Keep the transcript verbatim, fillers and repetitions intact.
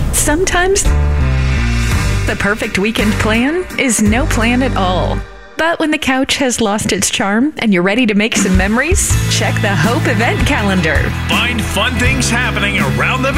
Sometimes the perfect weekend plan is no plan at all. But when the couch has lost its charm and you're ready to make some memories, check the Hope event calendar. Find fun things happening around the